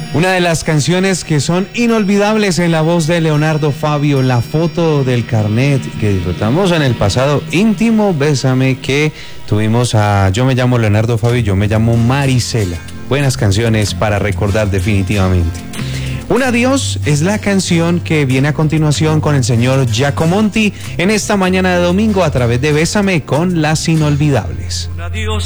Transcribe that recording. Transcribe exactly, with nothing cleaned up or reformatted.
Una de las canciones que son inolvidables en la voz de Leonardo Fabio, La foto del carnet, que disfrutamos en el pasado íntimo Bésame, que tuvimos a Yo me llamo Leonardo Fabio y Yo me llamo Marisela. Buenas canciones para recordar definitivamente. Un adiós es la canción que viene a continuación con el señor Giacomonti en esta mañana de domingo a través de Bésame con Las Inolvidables. Un adiós